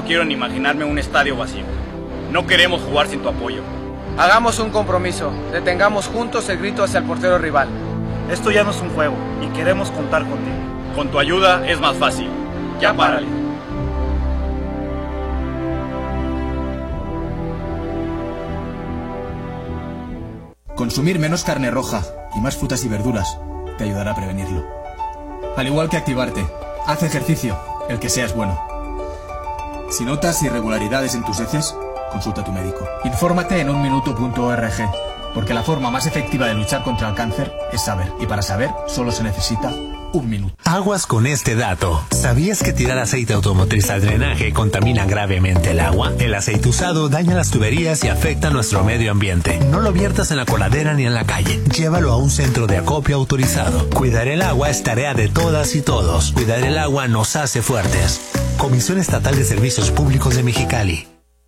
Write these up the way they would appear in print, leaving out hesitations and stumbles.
no quiero ni imaginarme un estadio vacío. No queremos jugar sin tu apoyo. Hagamos un compromiso. Detengamos juntos el grito hacia el portero rival. Esto ya no es un juego y queremos contar contigo. Con tu ayuda es más fácil. Ya párale. Consumir menos carne roja y más frutas y verduras te ayudará a prevenirlo. Al igual que activarte, haz ejercicio, el que sea es bueno. Si notas irregularidades en tus heces, consulta a tu médico. Infórmate en unminuto.org, porque la forma más efectiva de luchar contra el cáncer es saber. Y para saber, solo se necesita un minuto. Aguas con este dato. ¿Sabías que tirar aceite automotriz al drenaje contamina gravemente el agua? El aceite usado daña las tuberías y afecta a nuestro medio ambiente. No lo viertas en la coladera ni en la calle. Llévalo a un centro de acopio autorizado. Cuidar el agua es tarea de todas y todos. Cuidar el agua nos hace fuertes. Comisión Estatal de Servicios Públicos de Mexicali.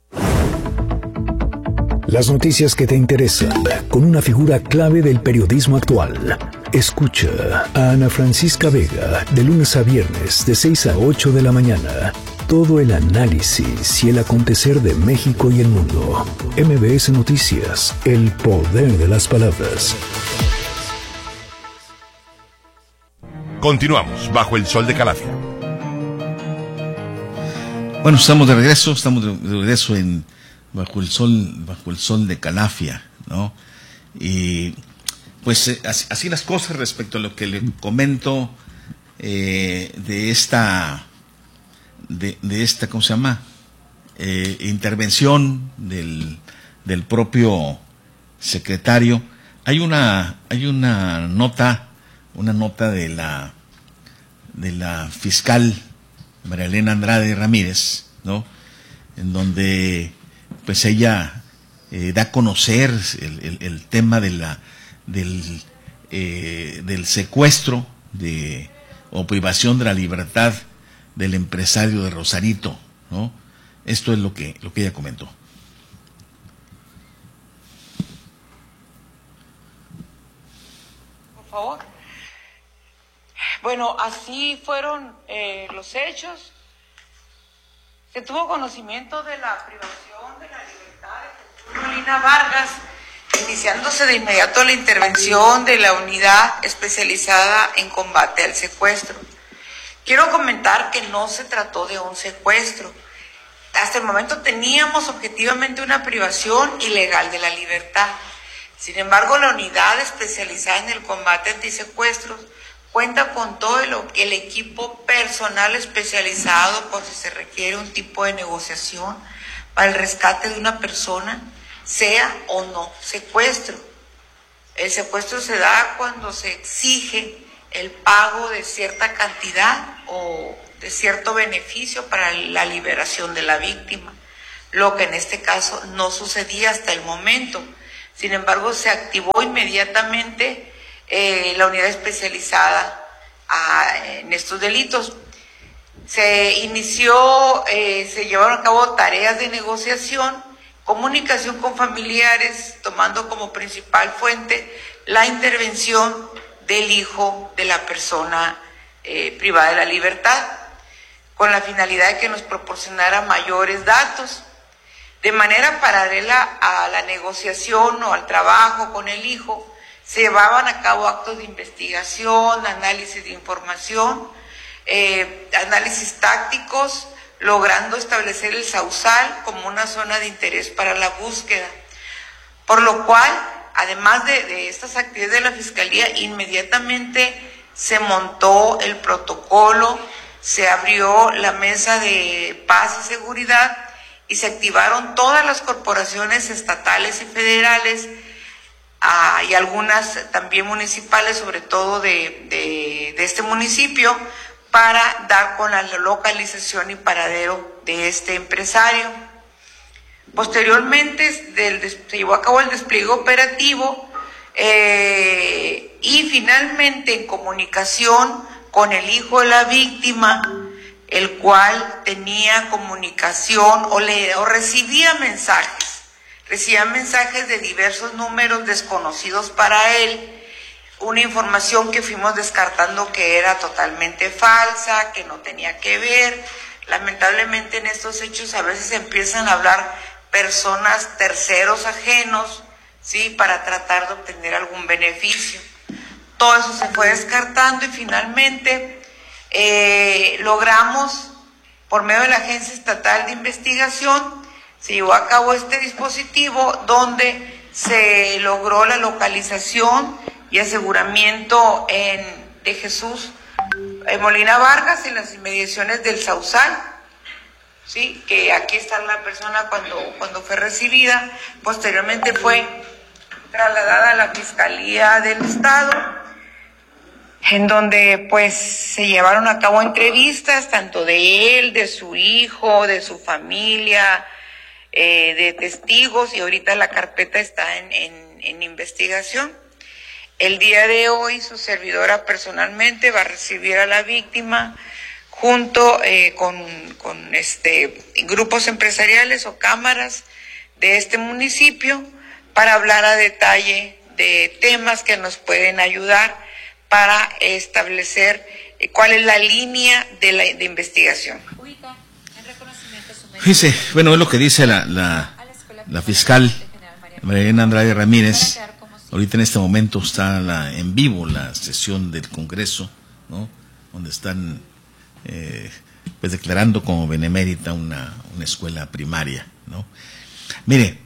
Las noticias que te interesan, con una figura clave del periodismo actual. Escucha a Ana Francisca Vega, de lunes a viernes, de 6 a 8 de la mañana. Todo el análisis y el acontecer de México y el mundo. MBS Noticias, el poder de las palabras. Continuamos bajo el sol de Calafia. Bueno, estamos de regreso en bajo el sol de Calafia, ¿no? Y pues así las cosas respecto a lo que le comento de esta ¿cómo se llama? Intervención del propio secretario. Hay una nota de la fiscal María Elena Andrade Ramírez, ¿no? En donde pues ella da a conocer el tema del secuestro o privación de la libertad del empresario de Rosarito, ¿no? Esto es lo que ella comentó. Por favor. Bueno, así fueron los hechos. Se tuvo conocimiento de la privación de la libertad de Jesús Molina Vargas, iniciándose de inmediato la intervención de la unidad especializada en combate al secuestro. Quiero comentar que no se trató de un secuestro. Hasta el momento teníamos objetivamente una privación ilegal de la libertad. Sin embargo, la unidad especializada en el combate antisecuestros cuenta con todo el equipo personal especializado por si se requiere un tipo de negociación para el rescate de una persona, sea o no secuestro. El secuestro se da cuando se exige el pago de cierta cantidad o de cierto beneficio para la liberación de la víctima, lo que en este caso no sucedía hasta el momento. Sin embargo, se activó inmediatamente la unidad especializada en estos delitos. Se inició, se llevaron a cabo tareas de negociación, comunicación con familiares, tomando como principal fuente la intervención del hijo de la persona privada de la libertad, con la finalidad de que nos proporcionara mayores datos. De manera paralela a la negociación o al trabajo con el hijo, se llevaban a cabo actos de investigación, análisis de información, análisis tácticos, logrando establecer el Sausal como una zona de interés para la búsqueda. Por lo cual, además de estas actividades de la Fiscalía, inmediatamente se montó el protocolo, se abrió la mesa de paz y seguridad y se activaron todas las corporaciones estatales y federales, y algunas también municipales, sobre todo de este municipio, para dar con la localización y paradero de este empresario. Posteriormente se llevó a cabo el despliegue operativo y finalmente en comunicación con el hijo de la víctima, el cual tenía comunicación o recibía mensajes de diversos números desconocidos para él, una información que fuimos descartando que era totalmente falsa, que no tenía que ver, Lamentablemente en estos hechos a veces empiezan a hablar personas, terceros ajenos, ¿sí? Para tratar de obtener algún beneficio. Todo eso se fue descartando y finalmente logramos, por medio de la Agencia Estatal de Investigación, se llevó a cabo este dispositivo donde se logró la localización y aseguramiento de Jesús Molina Vargas en las inmediaciones del Sausal, ¿sí? Que aquí está la persona cuando fue recibida. Posteriormente fue trasladada a la Fiscalía del Estado, en donde pues se llevaron a cabo entrevistas tanto de él, de su hijo, de su familia, de testigos, y ahorita la carpeta está en investigación. El día de hoy su servidora personalmente va a recibir a la víctima junto con grupos empresariales o cámaras de este municipio para hablar a detalle de temas que nos pueden ayudar para establecer cuál es la línea de investigación. Fíjese, bueno, es lo que dice la fiscal Mariana Andrade Ramírez. Ahorita en este momento está en vivo la sesión del Congreso, ¿no? Donde están pues declarando como benemérita una escuela primaria, ¿no? Mire,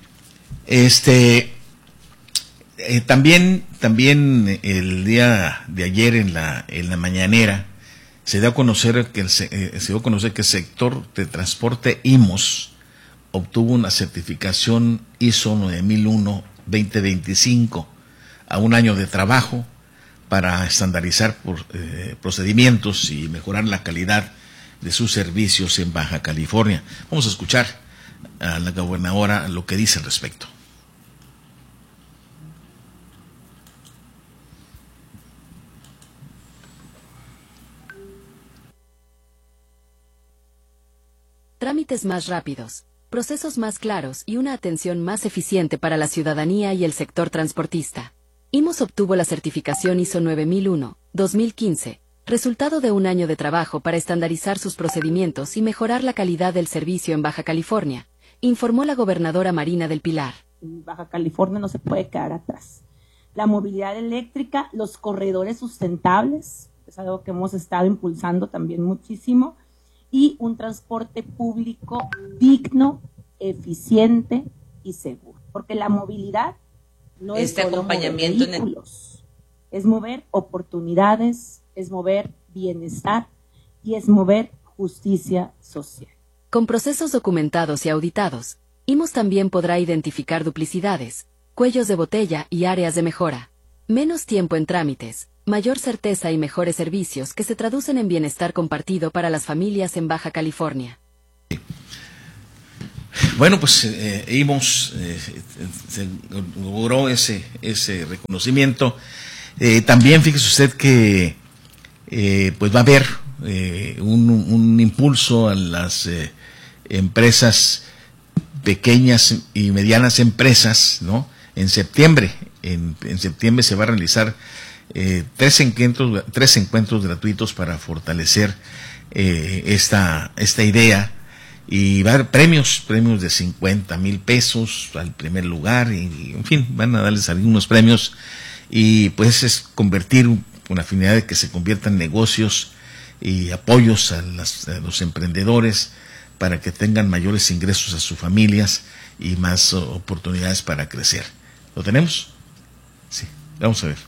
también el día de ayer en la mañanera se dio a conocer que el sector de transporte IMOS obtuvo una certificación ISO 9001-2025 a un año de trabajo para estandarizar procedimientos y mejorar la calidad de sus servicios en Baja California. Vamos a escuchar a la gobernadora lo que dice al respecto. Trámites más rápidos, procesos más claros y una atención más eficiente para la ciudadanía y el sector transportista. IMOS obtuvo la certificación ISO 9001-2015, resultado de un año de trabajo para estandarizar sus procedimientos y mejorar la calidad del servicio en Baja California, informó la gobernadora Marina del Pilar. Baja California no se puede quedar atrás. La movilidad eléctrica, los corredores sustentables, es algo que hemos estado impulsando también muchísimo, y un transporte público digno, eficiente y seguro. Porque la movilidad no es solo acompañamiento mover vehículos, es mover oportunidades, es mover bienestar y es mover justicia social. Con procesos documentados y auditados, IMOS también podrá identificar duplicidades, cuellos de botella y áreas de mejora. Menos tiempo en trámites, mayor certeza y mejores servicios que se traducen en bienestar compartido para las familias en Baja California. Bueno, pues IMOS se logró ese reconocimiento. También fíjese usted que pues va a haber un impulso a las empresas, pequeñas y medianas empresas, ¿no? En septiembre se va a realizar 3 encuentros gratuitos para fortalecer esta idea, y va a haber premios de 50,000 pesos al primer lugar, y en fin, van a darles algunos premios, y pues es convertir una afinidad de que se conviertan en negocios y apoyos a los emprendedores para que tengan mayores ingresos a sus familias y más oportunidades para crecer. ¿Lo tenemos? Sí, vamos a ver.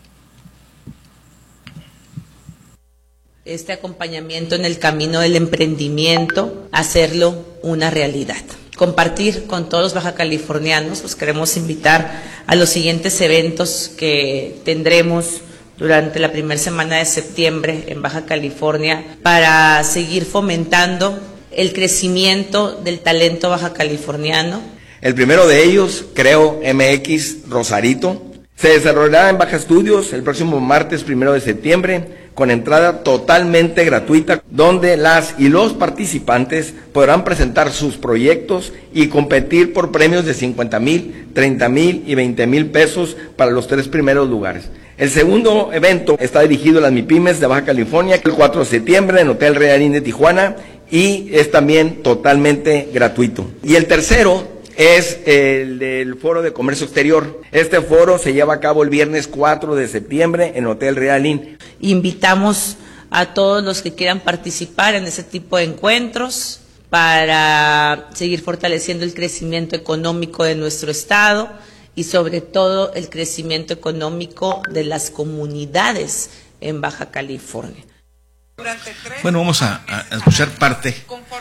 Este acompañamiento en el camino del emprendimiento, hacerlo una realidad. Compartir con todos los bajacalifornianos, los queremos invitar a los siguientes eventos que tendremos durante la primera semana de septiembre en Baja California para seguir fomentando el crecimiento del talento bajacaliforniano. El primero de ellos, Creo MX Rosarito, se desarrollará en Baja Estudios el próximo martes 1 de septiembre, con entrada totalmente gratuita, donde las y los participantes podrán presentar sus proyectos y competir por premios de 50,000, 30,000 y 20,000 pesos para los 3 primeros lugares. El segundo evento está dirigido a las MIPYMES de Baja California, el 4 de septiembre en Hotel Real Inn de Tijuana, y es también totalmente gratuito. Y el tercero es el del Foro de Comercio Exterior. Este foro se lleva a cabo el viernes 4 de septiembre en Hotel Real Inn. Invitamos a todos los que quieran participar en ese tipo de encuentros para seguir fortaleciendo el crecimiento económico de nuestro estado y sobre todo el crecimiento económico de las comunidades en Baja California. Bueno, vamos a escuchar parte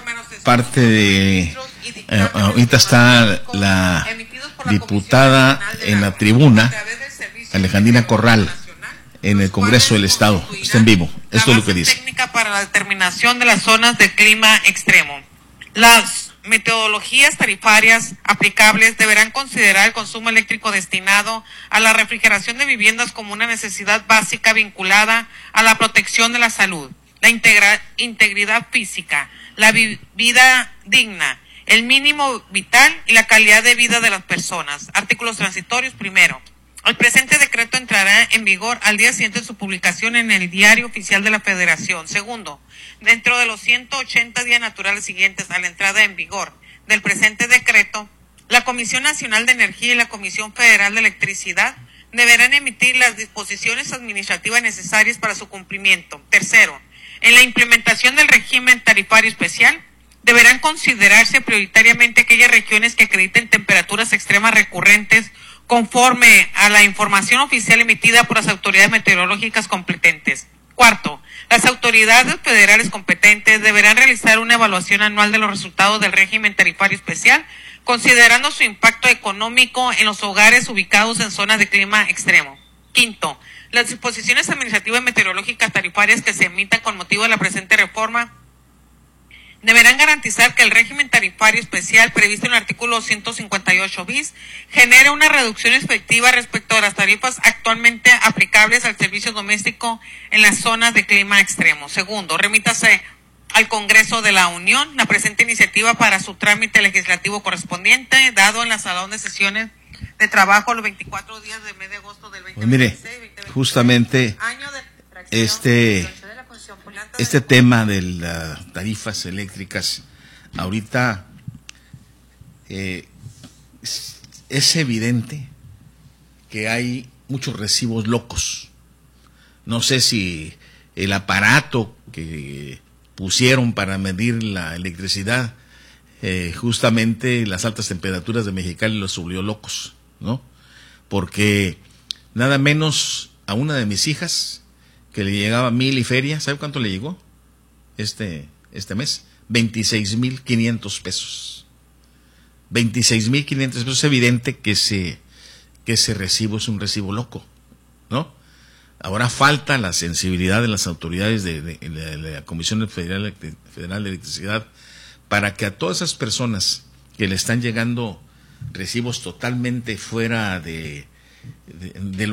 de... ahorita está la diputada en la tribuna, Alejandrina Corral, en el Congreso del Estado. Está en vivo. Esto es lo que dice. Técnica para la determinación de las zonas de clima extremo. Las metodologías tarifarias aplicables deberán considerar el consumo eléctrico destinado a la refrigeración de viviendas como una necesidad básica vinculada a la protección de la salud, la integridad física, la vida digna, el mínimo vital y la calidad de vida de las personas. Artículos transitorios. Primero, el presente decreto entrará en vigor al día siguiente de su publicación en el Diario Oficial de la Federación. Segundo, dentro de los 180 días naturales siguientes a la entrada en vigor del presente decreto, la Comisión Nacional de Energía y la Comisión Federal de Electricidad deberán emitir las disposiciones administrativas necesarias para su cumplimiento. Tercero, en la implementación del régimen tarifario especial, deberán considerarse prioritariamente aquellas regiones que acrediten temperaturas extremas recurrentes conforme a la información oficial emitida por las autoridades meteorológicas competentes. Cuarto, las autoridades federales competentes deberán realizar una evaluación anual de los resultados del régimen tarifario especial, considerando su impacto económico en los hogares ubicados en zonas de clima extremo. Quinto, las disposiciones administrativas meteorológicas tarifarias que se emitan con motivo de la presente reforma deberán garantizar que el régimen tarifario especial previsto en el artículo 158 bis genere una reducción efectiva respecto a las tarifas actualmente aplicables al servicio doméstico en las zonas de clima extremo. Segundo, remítase al Congreso de la Unión la presente iniciativa para su trámite legislativo correspondiente, dado en la salón de sesiones de trabajo los 24 días del mes de agosto del 2026. Pues mire, justamente este tema de las tarifas eléctricas, ahorita es evidente que hay muchos recibos locos. No sé si el aparato que pusieron para medir la electricidad, justamente las altas temperaturas de Mexicali los volvió locos, ¿no? Porque nada menos a una de mis hijas, que le llegaba 1,000 y feria, ¿sabe cuánto le llegó este mes? 26,500 pesos. 26,500 pesos. Es evidente que ese recibo es un recibo loco, ¿no? Ahora falta la sensibilidad de las autoridades de la Comisión Federal de Electricidad para que a todas esas personas que le están llegando recibos totalmente fuera de